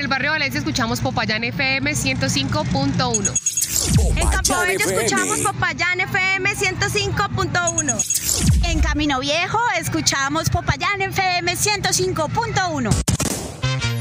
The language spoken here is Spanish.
el barrio Valencia escuchamos Popayán FM 105.1. En Campo Bello escuchamos Popayán FM 105.1. En Camino Viejo escuchamos Popayán FM 105.1.